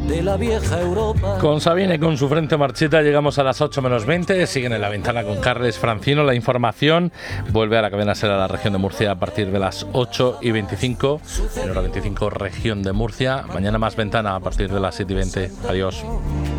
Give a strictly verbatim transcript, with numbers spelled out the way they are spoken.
de la vieja Europa. Con Sabine, con su frente marchita, llegamos a las ocho menos veinte. Siguen en la ventana con Carles Francino. La información vuelve a la cadena SER a la región de Murcia a partir de las ocho y veinticinco. En hora veinticinco, región de Murcia. Mañana más ventana a partir de las siete y veinte. Adiós.